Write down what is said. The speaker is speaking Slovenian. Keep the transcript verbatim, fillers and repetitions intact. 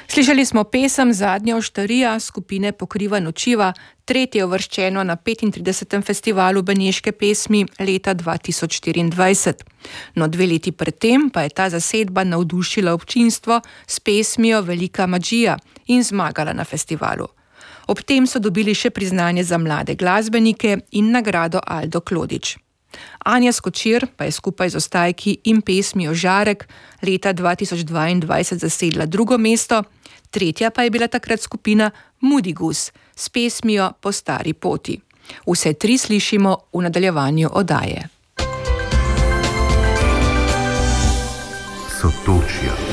Slišali smo pesem Zadnja oštarija skupine Pokriva nočiva, tretje uvrščeno na petintridesetem festivalu beneške pesmi leta dva tisoč štiriindvajset. No, dve leti predtem pa je ta zasedba navdušila občinstvo s pesmijo Velika Magija in zmagala na festivalu. Ob tem so dobili še priznanje za mlade glasbenike in nagrado Aldo Klodič. Anja Skočir pa je skupaj z Ostajki in pesmijo Žarek leta dva tisoč dvaindvajset zasedla drugo mesto, tretja pa je bila takrat skupina Mudigus s pesmijo Po stari poti. Vse tri slišimo v nadaljevanju oddaje. Sotočja.